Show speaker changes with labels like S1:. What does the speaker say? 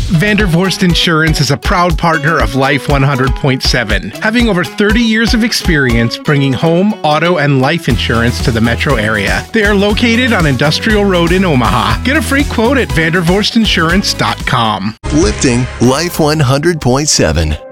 S1: Vandervorst Insurance is a proud partner of Life 100.7, having over 30 years of experience bringing home, auto, and life insurance to the metro area. They are located on Industrial Road in Omaha. Get a free quote at vandervorstinsurance.com.
S2: Lifting Life 100.7.